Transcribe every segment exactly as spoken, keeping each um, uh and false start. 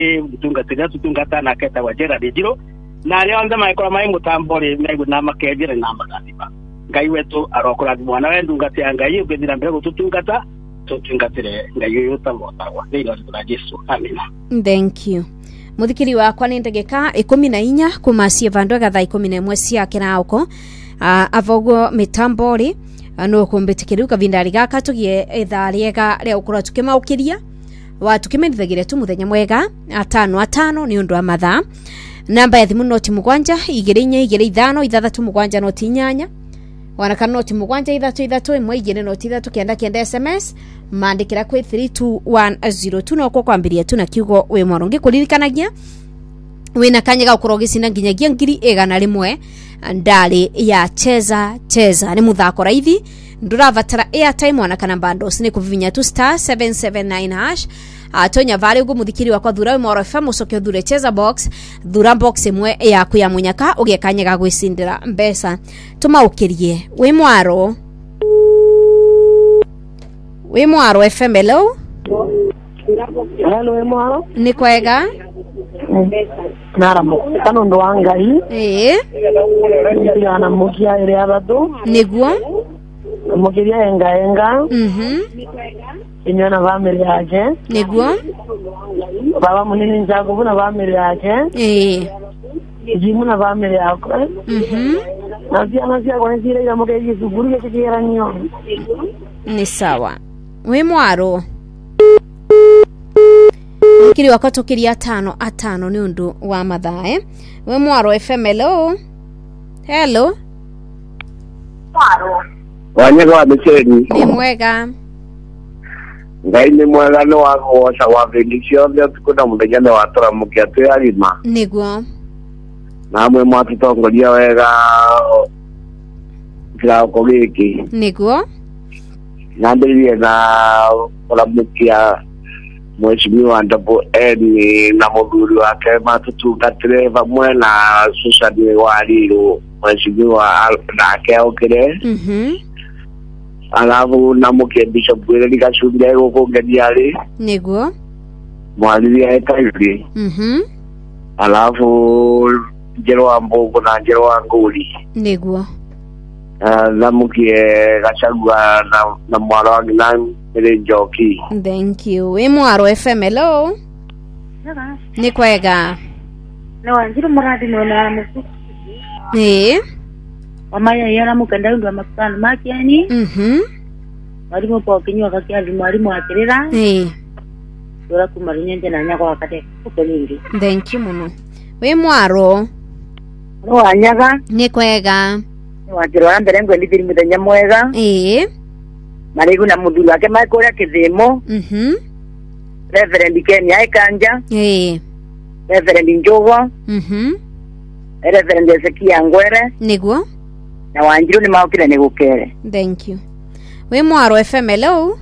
gutungatira tutungata na keta wa jera dijiro na leo nza mai kwa mai mutambore nego na makejere na magatiba ngai wetu arokora mwana wendu ngati ngai ubedira mbere gutungata tutungatire ngai yuta motawa ndio tuna Yesu amina. Thank you. Muthikiri wakwa ni ndagika ikumi na inya kumacia vandu gatha ikumi na imwe cia kirauko uh, avogo mitambori uh, no kumbitikiru kavindari gaka tugie etha riega ria ukura tukimaukiria wa tukimenithagire tu muthenya mwega atano atano ni undu wa mathaa. Namba ya thimu noti mugwanja igiri inya igiri ithano ithathatu mugwanja noti inyanya wanaka noti mugwanja ithatu ithatu imwe igiri noti ithatu kenda kenda S M S mandikira kwi three two one zero two no ko kwambiria tu na kiugo we morongi kuririkanagia wina kanyega ukurogicina nginyagia ngiri igana rimwe ndari ya cheza cheza ni muthako raithi nduravatara airtime wanaka na bundles ni kuvinya tu star seven seven nine hash atonya vale ugo muthikiri wakwa thura Moro F M ucoke thure cheza box thura box imwe yaku ya munyaka ugie kanyega gwicindira mbesa tumaukirie we mwaro we mwaro F M. Hello hello we mwaro ni kwega nara mo kanu ndo wangai eh ndio ana mukia ile abado niguo mukiria enga enga mhm inyana family yake niguo baba munini njago buna family yake eh jimu na family yako mhm na pia na pia kwa njira ya mke Yesu ya kiranyo ni sawa we mwaro kiri wakatokiria atano atano ni undu wa mathaa eh we mwaro F M. Hello hello mwaro wanyega wa mecheni ni mwega ngai ni mwega no wagoca wa bendicio ndio tukuna muthenya wa tora mukia tu arima niguo namwe mwatutongoria wega kila kogiki niguo nandiriye na kulamukia mheshimiwa Ndabo Eni na muthuri wake matutungatire vamwe na Susani Wariru mheshimiwa nake okire mhm alafu na muke Bishop Gwere Gachunde guko ngediari niguo mwalimu etairi mhm alafu jero ambo na jero anguli niguo na muke Gachagua na na mwalo wangu na ile Njoki. Thank you we mwaro F M. Hello Nega ni kwega no wanjiru muradi no na musu eh amaya yana mukanda ndo amakana makiani mhm mwalimu po kinywa kakiali mwalimu akirira eh dora kumarinyende na nyako wakati kuko ningi. Thank you muno we mwaro no wanyaga ni kwega wanjiru ambere ngo ndiri muthenya mwega eh marigu na muthuri wake makora kithimo mhm Reverend Kenya Ikanja eh Reverend Njogo mhm Reverend Ezekia Ngwere niguo na wanjiru ni maukire ni gukere. Thank you we mwaro F M. Hello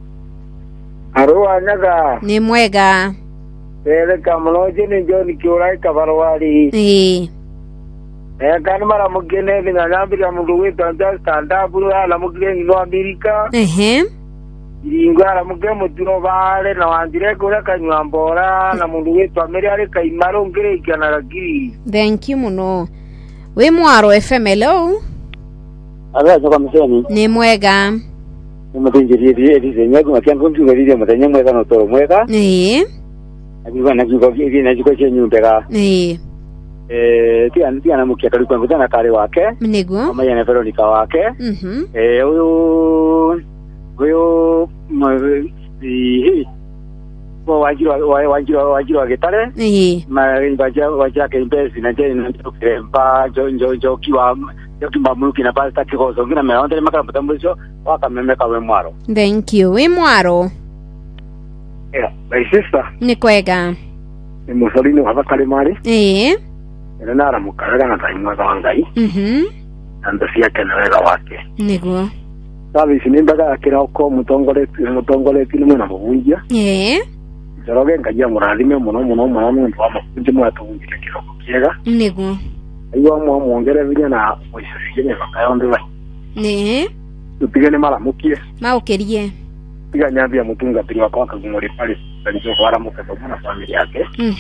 Aro wanyaga ni mwega ele kamloje ni John Kiurai Kabarwari eh eh kana mara mugene ni nyambira mundu wetu anja stand up ala mugene no America ehe ingwara mugemo tuno vale na wanjire kura kanywambora na mundu wetu America ari kaimaro ngire ikana ragi. Thank you muno we mwaro F M. Hello Abaza kwa mseni ni mwega nimutinjiririe edize nyago makiango mtugarire mutenya mwega no toro mwega eh akiwa na kiko hivi na kiko chenyu mbega eh eh tia tia na mukia kali kwa na kale wake niguo kama yana Veronica wake mhm eh huyo huyo hii kwa wajiro wajiro wajiro getare eh mabaja waja ke invest na je na tukempa jo jo jo kiwa jo kimbamuki na pasta kikozo ngina me ondele makala patambulisho wakamemeka we mwaro. Thank you we mwaro yeah my sister ni kwega ni musolini wa bakale mari eh ina nara mukaraga na taimwa za wangai mhm ando sia kenewega wake niguo sabi sinimbaga akira uko mutongole mutongole timu na mubunja eh Joroge ngajia murathime muno muno muno muntu wa makunje mwatungire kiroko kiega niguo aiwa mwa muongere binya na mwisho ne bakayonde ba ne tupigane mara mukie maukerie tiga nyambia mutunga tiri wakwa kagumuri pale kwa waramuke pamoja na familia yake.